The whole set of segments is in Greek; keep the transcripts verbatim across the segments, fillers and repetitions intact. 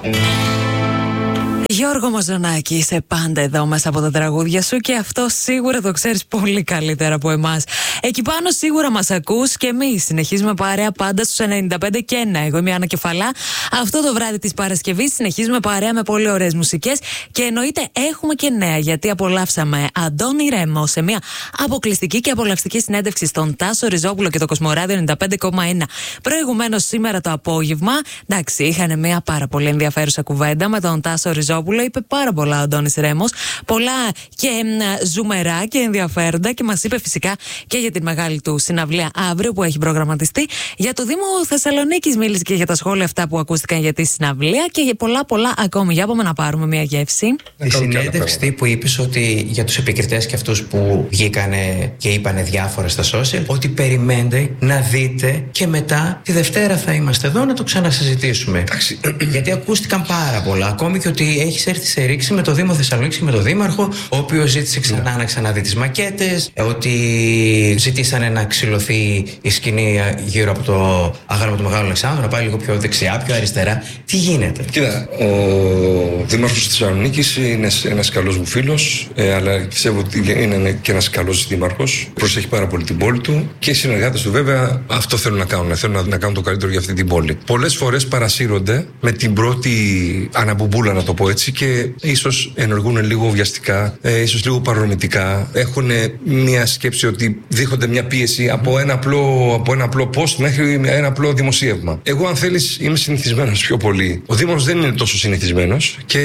Γιώργο Μαζονάκη, είσαι πάντα εδώ μέσα από τα τραγούδια σου και αυτό σίγουρα το ξέρεις πολύ καλύτερα από εμάς. Εκεί πάνω σίγουρα μας ακούς και εμείς συνεχίζουμε παρέα πάντα στους ενενήντα πέντε και ένα. Εγώ είμαι η Άννα Κεφαλά. Αυτό το βράδυ της Παρασκευής συνεχίζουμε παρέα με πολύ ωραίες μουσικές και εννοείται έχουμε και νέα, γιατί απολαύσαμε Αντώνη Ρέμο σε μια αποκλειστική και απολαυστική συνέντευξη στον Τάσο Ριζόπουλο και το Κοσμοράδιο ενενήντα πέντε κόμμα ένα. Προηγουμένως σήμερα το απόγευμα, εντάξει, είχαν μια πάρα πολύ ενδιαφέρουσα κουβέντα με τον Τάσο Ριζόπουλο. Είπε πάρα πολλά ο Αντώνης Ρέμος, πολλά και μ, ζουμερά και ενδιαφέροντα, και μας είπε φυσικά και για τη μεγάλη του συναυλία αύριο που έχει προγραμματιστεί. Για το Δήμο Θεσσαλονίκης μίλησε και για τα σχόλια αυτά που ακούστηκαν για τη συναυλία και για πολλά πολλά ακόμη. Για πάμε να πάρουμε μια γεύση. Η συνέντευξη που είπες ότι για τους επικριτές και αυτούς που βγήκανε και είπανε διάφορα στα social, ότι περιμένετε να δείτε και μετά τη Δευτέρα θα είμαστε εδώ να το ξανασυζητήσουμε. Γιατί ακούστηκαν πάρα πολλά, ακόμη και ότι έχεις έρθει σε ρήξη με το Δήμο Θεσσαλονίκης και με το Δήμαρχο, ο οποίος ζήτησε ξανά να ξαναδεί τις μακέτες, ότι ζητήσανε να ξυλωθεί η σκηνή γύρω από το αγάλμα του Μεγάλου Αλεξάνδρου, να πάει λίγο πιο δεξιά, πιο αριστερά. Τι γίνεται? Κοίτα, ο Δήμαρχος της Θεσσαλονίκης είναι ένας καλός μου φίλος, ε, αλλά πιστεύω ότι είναι και ένας καλός δήμαρχος. Προσέχει πάρα πολύ την πόλη του και οι συνεργάτες του βέβαια αυτό θέλουν να κάνουν. Θέλουν να, να κάνουν το καλύτερο για αυτή την πόλη. Πολλές φορές παρασύρονται με την πρώτη αναμπουμπούλα, να το πω έτσι, και ίσως ενεργούν λίγο βιαστικά, ε, ίσως λίγο παρορμητικά. Έχουν μια σκέψη ότι δείχνονται μια πίεση από ένα απλό, από ένα απλό post μέχρι ένα απλό δημοσίευμα. Εγώ, αν θέλεις, είμαι συνηθισμένος πιο πολύ. Ο Δήμος δεν είναι τόσο συνηθισμένος και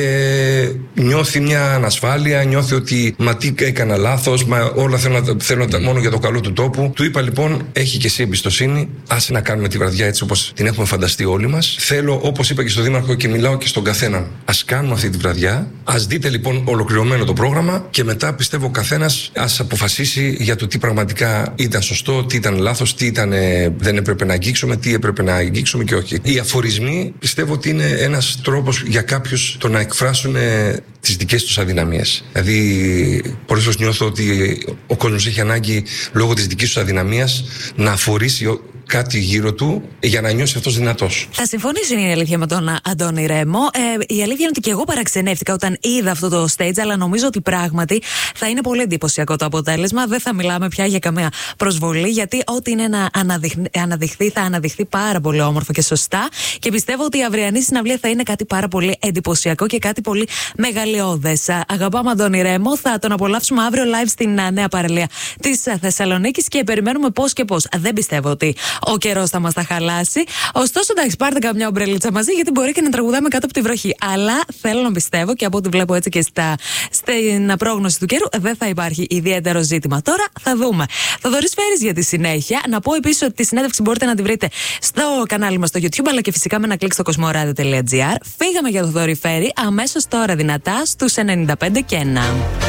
νιώθει μια ανασφάλεια, νιώθει ότι μα τι έκανα λάθος, μα όλα θέλω να, θέλω να, μόνο για το καλό του τόπου. Του είπα λοιπόν, έχει και εσύ εμπιστοσύνη, άσε να κάνουμε τη βραδιά έτσι όπως την έχουμε φανταστεί όλοι μας. Θέλω, όπως είπα και στον Δήμαρχο και μιλάω και στον καθέναν, ας κάνουμε αυτή τη βραδιά. Ας δείτε λοιπόν ολοκληρωμένο το πρόγραμμα και μετά πιστεύω ο καθένας ας αποφασίσει για το τι πραγματικά ήταν σωστό, τι ήταν λάθος, τι ήταν, ε, δεν έπρεπε να αγγίξουμε, τι έπρεπε να αγγίξουμε και όχι. Οι αφορισμοί πιστεύω ότι είναι ένας τρόπος για κάποιους το να εκφράσουν ε, τις δικές τους αδυναμίες. Δηλαδή, πολλές φορές νιώθω ότι ο κόσμος έχει ανάγκη λόγω της δικής του αδυναμίας να αφορήσει κάτι γύρω του για να νιώσει αυτός δυνατός. Θα συμφωνήσω, είναι η αλήθεια, με τον Αντώνη Ρέμο. Ε, η αλήθεια είναι ότι και εγώ παραξενεύτηκα όταν είδα αυτό το stage, αλλά νομίζω ότι πράγματι θα είναι πολύ εντυπωσιακό το αποτέλεσμα. Δεν θα μιλάμε πια για καμία προσβολή, γιατί ό,τι είναι να αναδειχθεί, θα αναδειχθεί πάρα πολύ όμορφο και σωστά. Και πιστεύω ότι η αυριανή συναυλία θα είναι κάτι πάρα πολύ εντυπωσιακό και κάτι πολύ μεγαλειώδες. Αγαπάμε Αντώνη Ρέμο, θα τον απολαύσουμε αύριο live στην νέα παραλία της Θεσσαλονίκης και περιμένουμε πώς και πώς. Δεν πιστεύω ότι ο καιρός θα μας τα χαλάσει. Ωστόσο, εντάξει, πάρτε καμιά ομπρελίτσα μαζί, γιατί μπορεί και να τραγουδάμε κάτω από τη βροχή. Αλλά θέλω να πιστεύω, και από ό,τι βλέπω έτσι και στα, στην πρόγνωση του καιρού, δεν θα υπάρχει ιδιαίτερο ζήτημα. Τώρα θα δούμε. Θοδωρής Φέρης για τη συνέχεια. Να πω επίσης ότι τη συνέντευξη μπορείτε να τη βρείτε στο κανάλι μας στο YouTube, αλλά και φυσικά με ένα κλικ στο κοσμοράδιο τελεία τζι άρ. Φύγαμε για το Θοδωρή Φέρη αμέσως τώρα δυνατά στους ενενήντα πέντε και ένα.